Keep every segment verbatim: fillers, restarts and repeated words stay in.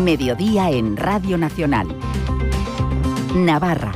Mediodía en Radio Nacional. Navarra.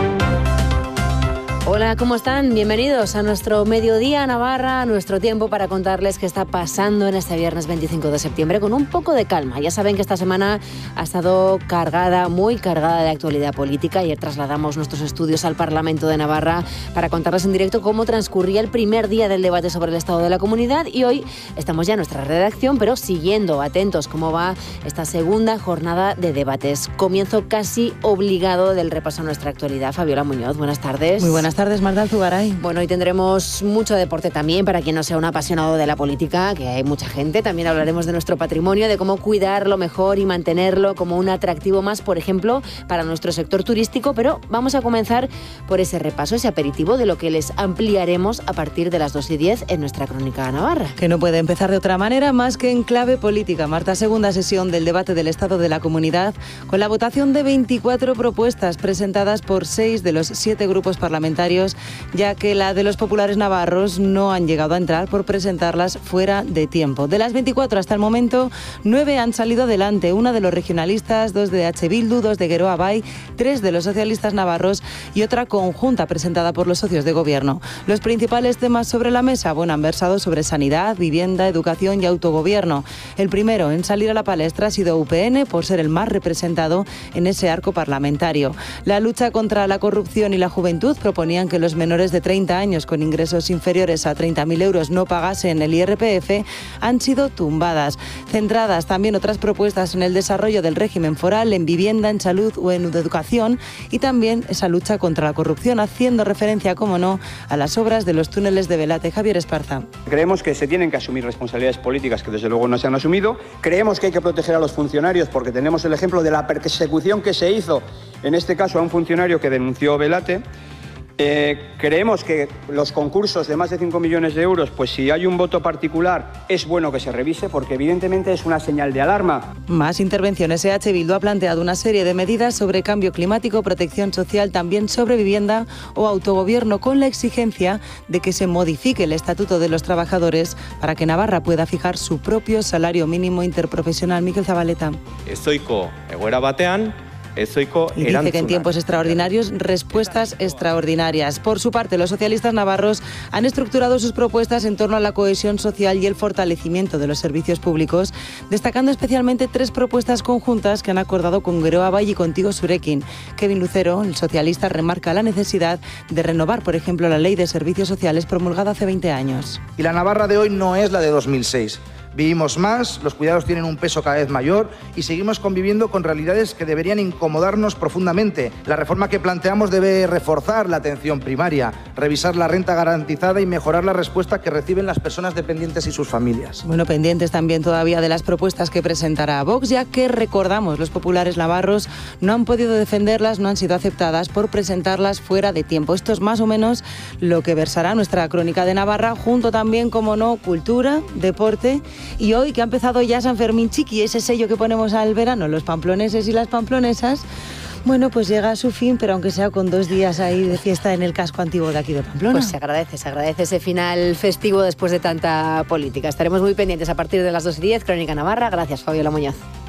Hola, ¿cómo están? Bienvenidos a nuestro Mediodía Navarra, a nuestro tiempo para contarles qué está pasando en este viernes veinticinco de septiembre con un poco de calma. Ya saben que esta semana ha estado cargada, muy cargada de actualidad política. Ayer trasladamos nuestros estudios al Parlamento de Navarra para contarles en directo cómo transcurría el primer día del debate sobre el estado de la comunidad y hoy estamos ya en nuestra redacción, pero siguiendo atentos cómo va esta segunda jornada de debates. Comienzo casi obligado del repaso a nuestra actualidad. Fabiola Muñoz, buenas tardes. Muy buenas tardes, Marta Alzugaray. Bueno, hoy tendremos mucho deporte también para quien no sea un apasionado de la política, que hay mucha gente. También hablaremos de nuestro patrimonio, de cómo cuidarlo mejor y mantenerlo como un atractivo más, por ejemplo, para nuestro sector turístico. Pero vamos a comenzar por ese repaso, ese aperitivo de lo que les ampliaremos a partir de las dos y diez en nuestra Crónica Navarra. Que no puede empezar de otra manera más que en clave política. Marta, segunda sesión del debate del Estado de la Comunidad, con la votación de veinticuatro propuestas presentadas por seis de los siete grupos parlamentarios, ya que la de los populares navarros no han llegado a entrar por presentarlas fuera de tiempo. De las veinticuatro hasta el momento, nueve han salido adelante, una de los regionalistas, dos de H. Bildu, dos de Geroa Bai, tres de los socialistas navarros y otra conjunta presentada por los socios de gobierno. Los principales temas sobre la mesa, bueno, han versado sobre sanidad, vivienda, educación y autogobierno. El primero en salir a la palestra ha sido U P N, por ser el más representado en ese arco parlamentario. La lucha contra la corrupción y la juventud proponía que los menores de treinta años con ingresos inferiores a treinta mil euros no pagasen el I R P F, han sido tumbadas. Centradas también otras propuestas en el desarrollo del régimen foral, en vivienda, en salud o en educación, y también esa lucha contra la corrupción, haciendo referencia, como no, a las obras de los túneles de Velate. Javier Esparza. Creemos que se tienen que asumir responsabilidades políticas que desde luego no se han asumido. Creemos que hay que proteger a los funcionarios porque tenemos el ejemplo de la persecución que se hizo, en este caso a un funcionario que denunció Velate. Eh, creemos que los concursos de más de cinco millones de euros, pues si hay un voto particular, es bueno que se revise porque evidentemente es una señal de alarma. Más intervenciones. E H. Bildu ha planteado una serie de medidas sobre cambio climático, protección social, también sobre vivienda o autogobierno, con la exigencia de que se modifique el Estatuto de los Trabajadores para que Navarra pueda fijar su propio salario mínimo interprofesional. Mikel Zabaleta. Estoiko egoera batean, Ezoiko y dice que en tiempos extraordinarios, respuestas extraordinarias. Por su parte, los socialistas navarros han estructurado sus propuestas en torno a la cohesión social y el fortalecimiento de los servicios públicos, destacando especialmente tres propuestas conjuntas que han acordado con Geroa Bai y Contigo Zurekin. Kevin Lucero, el socialista, remarca la necesidad de renovar, por ejemplo, la Ley de Servicios Sociales promulgada hace veinte años. Y la Navarra de hoy no es la de dos mil seis. Vivimos más, los cuidados tienen un peso cada vez mayor y seguimos conviviendo con realidades que deberían incomodarnos profundamente. La reforma que planteamos debe reforzar la atención primaria, revisar la renta garantizada y mejorar la respuesta que reciben las personas dependientes y sus familias. Bueno, pendientes también todavía de las propuestas que presentará Vox, ya que, recordamos, los populares navarros no han podido defenderlas, no han sido aceptadas por presentarlas fuera de tiempo. Esto es más o menos lo que versará nuestra Crónica de Navarra, junto también, como no, cultura, deporte. Y hoy, que ha empezado ya San Fermín Chiqui, ese sello que ponemos al verano, los pamploneses y las pamplonesas, bueno, pues llega a su fin, pero aunque sea con dos días ahí de fiesta en el casco antiguo de aquí de Pamplona. Pues se agradece, se agradece ese final festivo después de tanta política. Estaremos muy pendientes a partir de las dos y diez, Crónica Navarra. Gracias, Fabiola Muñoz.